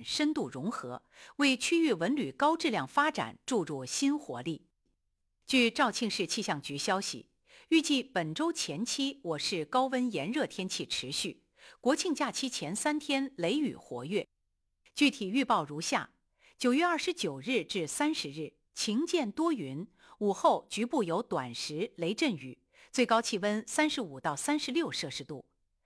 深度融合，为区域文旅高质量发展注入新活力。据肇庆市气象局消息，预计本周前期我市高温炎热天气持续，国庆假期前3天雷雨活跃。具体预报如下：9月29日至30日，晴间多云，午后局部有短时雷阵雨，最高气温35到36摄氏度。